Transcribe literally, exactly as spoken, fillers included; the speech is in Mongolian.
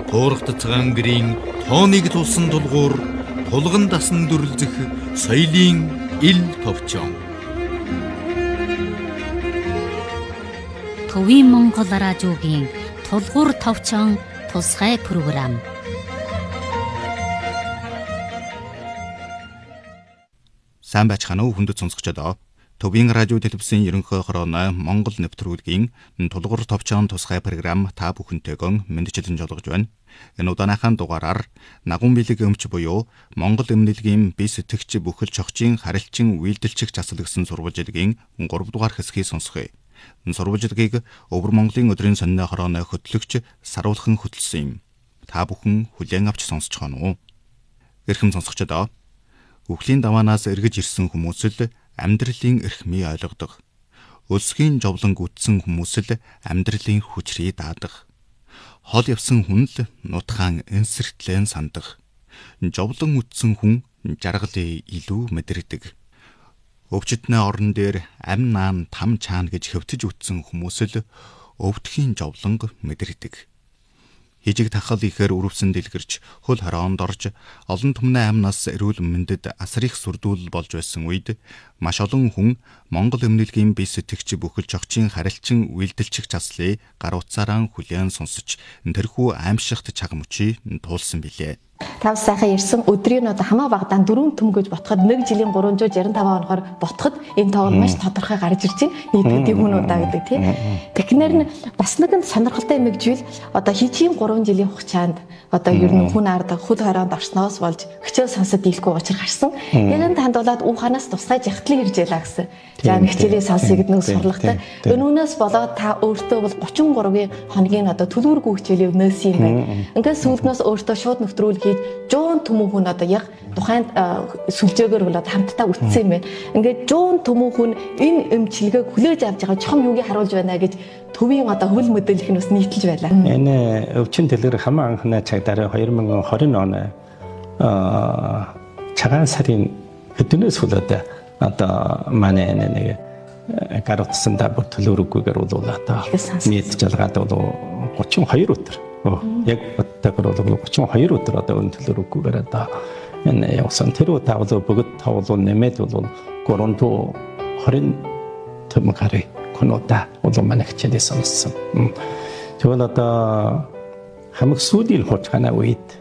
туурхтцгаан гэрийн тооныг тулсан тулгуур тулган дасан дүрлзэх соёлын ил товчон. Төвийн Монгол радиогийн тулгуур товчон тусгай програм. Сайн байцгаана уу хүндэт сонсогчдоо. Төвийн радио телевизийн ерөнхий хорооны Монгол нэвтрүүлгийн тулгуур товчон тусгай програм та бүхэнтэйгэн мэдчилэн жолгож байна. Энэ удааныхаа дугаараар нагуун билег өмч буюу Монгол эмнэлгийн бие сэтгэгч бүхэл чогчийн харилцан үйлдэлчих заслагсан сурвалжилгийн гурав дугаар хэсгийг сонсгоё. Энэ сурвалжилгийг Өвөр Монголын өдрийн сонины хорооны хөтлөгч Саруулхан хөтлсөн юм. Та бүхэн хүлээн авч сонсож байна уу? Эрхэм сонсогчдоо, үхлийн даваанаас эргэж ирсэн хүмүүс л амьдралын эрхмийг ойлгодог. Өлсгийн жовлон гүтсэн хүмүүс л амьдралын хүчрийг даадаг. Хол явсан хүн л нутгаан энсэртлэн сандах. Жовлон үтсэн хүн жаргалыг илүү мэдэрдэг. Өвчтний орон дээр ам наан там чаана гэж хөвтөж үтсэн хүмүүс л өвдхийн жовлонг мэдэрдэг. Хижиг тахал ихээр өрөвсөн дэлгэрч хөл хороонд орж олон түмний амнаас эрүүл мэндэд асар их сүрдүүл болж байсан үед маш олон хүн Монгол эмнэлгийн бие сэтгэгч бүхэл чогчийн харилцан үйлдэлчих заслыг гар утсаараа хүлээн сонсож тэрхүү аимшигт чаг мөчийг туулсан билээ. Тав сайхан ирсэн өдрийн одоо хамаа багадаа дөрөв төм гэж ботход нэг жилийн гурван жүз жарим таван онохоор ботход энэ тоог маш тодорхой гарч ирж байна. Нийтдээ хүмүүнүүдаа гэдэг тийм. Тэгэхээр нь бас нэгэн сонирхолтой юм гэвэл одоо хижийн гурван жилийн хугацаанд одоо ер нь хүн ард хөл хороонд орсноос болж хичээл сонсод дийлгүй учир гарсан. Яг энэ хандуулаад ухаанаас тусгай жагтлыг ирж ялаа гэсэн. За хичээлийн сонсыг нэг сурлагтай. Өнөөнөөс болоод та өөртөө бол гучин гурван хоногийн одоо төлөвлөргүй хичээлийг нөөс юм байна. Ингээд сүүлднөөс өөртөө шууд нэвтрүүлэх жуун төмөн хүн одоо яг тухайн сүлжээгөр болоод хамтдаа үтсэн юм байна. Ингээд жуун төмөн хүн энэ эмчилгээг хүлээж авч байгаа чом юуг харуулж байна гэж төвийн одоо хөл мэдээлэх нь бас нийтэлж байлаа. Энэ өвчин дэлгэр хамаа анхны цагдаа хоёр мянган двадцать оны а цагаан сарын хэднээс хөлөөд одоо манай нэг гаргацсан да бүр төлөвлөггүйгээр бол одоо нийт жалгаад бол тридцать two өдөр. Яг бодтойгоор бол тридцать two өдөр одоо өн төлөвлөггүйгээр одоо энэ явсан тэр удаа бол бүгд тавлуу нэмээд бол триста тwenty гарыг конота одоо манай хичээлээ сонссон. Тэгвэл одоо хамаг сүүлийн хугацааны үед